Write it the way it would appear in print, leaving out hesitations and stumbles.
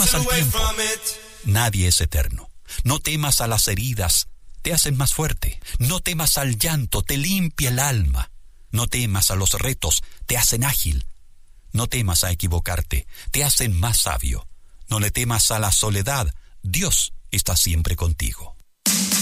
temas al tiempo. Nadie es eterno. No temas a las heridas, te hacen más fuerte. No temas al llanto, te limpia el alma. No temas a los retos, te hacen ágil. No temas a equivocarte, te hacen más sabio. No le temas a la soledad, Dios está siempre contigo.